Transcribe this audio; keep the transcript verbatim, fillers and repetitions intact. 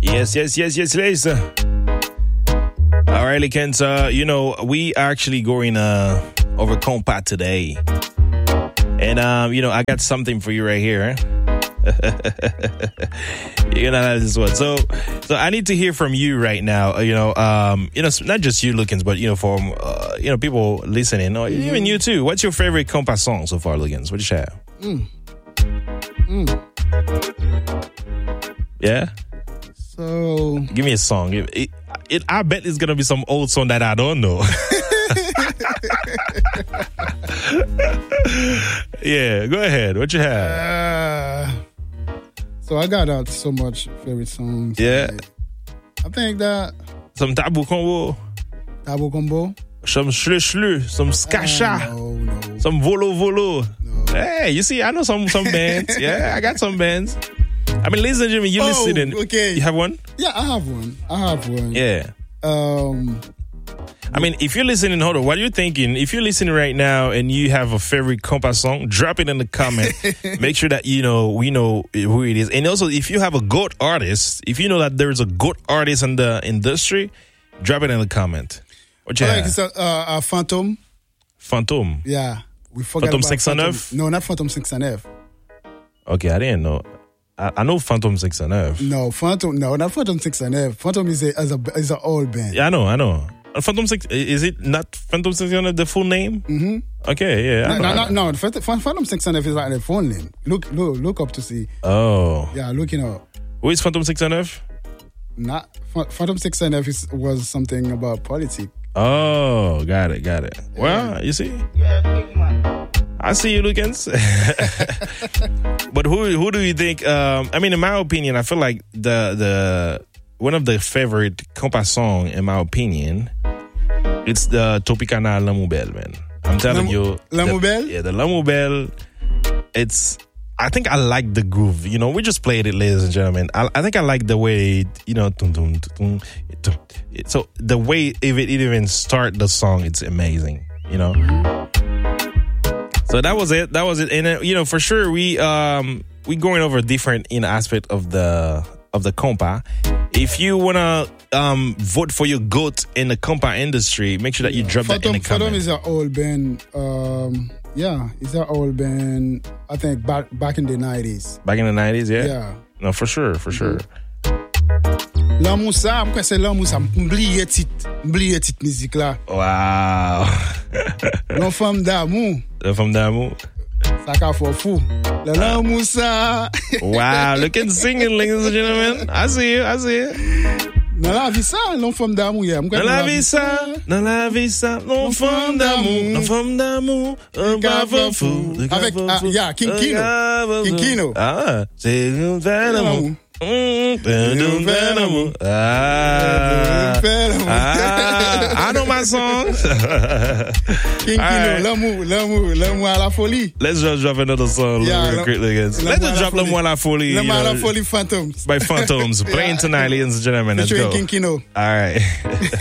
Yes, yes, yes, yes, yes. All right, Likens, uh, you know, we actually going uh, over compa today. And, um, you know, I got something for you right here. You're gonna have this one. So, so I need to hear from you right now. You know, um, you know, not just you, Likens, but you know, from uh, you know, people listening, or mm. even you too. What's your favorite compa song so far, Likens? What do you have? Mm. Mm. Yeah. So, give me a song. It, it, it, I bet it's gonna be some old song that I don't know. Yeah, go ahead. What you have? Uh, so I got out so much favorite songs. Yeah. Like, I think that some Tabu Combo. Tabu Combo. Some Shlu Shlu. Some Skasha. Uh, no, no. Some Volo Volo. No. Hey, you see, I know some some bands. Yeah, I got some bands. I mean, ladies and gentlemen, you oh, listening. Okay. You have one? Yeah, I have one. I have one. Yeah. Um. I mean, if you're listening, hold on, what are you thinking? If you're listening right now and you have a favorite compa song, drop it in the comment. Make sure that, you know, we know who it is. And also, if you have a GOAT artist, if you know that there's a GOAT artist in the industry, drop it in the comment. What you I have? Like it's a, uh, a Phantom. Phantom? Yeah. We forgot Phantom about six cent neuf? Phantom. No, not Phantom six cent neuf. Okay, I didn't know. I, I know Phantom six cent neuf. No, Phantom, no, not Phantom six cent neuf. Phantom is a, is a, is a old band. Yeah, I know, I know. Phantom Six, is it not Phantom Six cent neuf, the full name? Mm-hmm. Okay, yeah. No, I know, no, no, no. Phantom Six cent neuf is like the full name. Look, look, look up to see. Oh. Yeah, looking up. Who is Phantom Six cent neuf? Not Phantom Six cent neuf is, was something about politics. Oh, got it, got it. Well, you see? I see you, Likens. But who who do you think? Um, I mean, in my opinion, I feel like the the one of the favorite compa song, in my opinion, it's the Topicana L'amour belle, man. I'm telling you, L'amour belle. Yeah, the L'amour belle. It's. I think I like the groove. You know, we just played it, ladies and gentlemen. I, I think I like the way, you know, dun, dun, dun, dun, so the way if it even start the song, it's amazing. You know. So that was it. That was it. And uh, you know, for sure, we um we going over different in aspect of the of the compa. If you wanna um vote for your GOAT in the compa industry, make sure that you drop Phantom, that in the comment. Phantom is an old band. Um, yeah, it's an old band. I think back back in the nineties. Back in the nineties, yeah. Yeah. No, for sure, for sure. L'amour ça, pourquoi c'est l'amour ça? M'oublier titre, m'oublier titre musique là. Wow. L'enfant d'amour. L'enfant d'amour. Ça qu'a fait fou. L'amour ça. Wow, look at singing, ladies and gentlemen. I see you, I see you. Dans la vie ça, l'enfant d'amour. Dans la vie ça, dans la vie ça, l'enfant d'amour, l'enfant d'amour, un brave fou. Avec, ah, yeah, King Kino. King Kino. Ah, c'est un vrai amour. Mm, ah, ah, I know my songs. King Kino, l'amour, l'amour, l'amour à la folie. Let's just drop another song yeah, real quickly, guys. Let's just drop L'amour à la folie. L'amour à la folie, Phantoms. By Phantoms. Playing tonight, ladies and gentlemen. Let's go. King Kino. All right.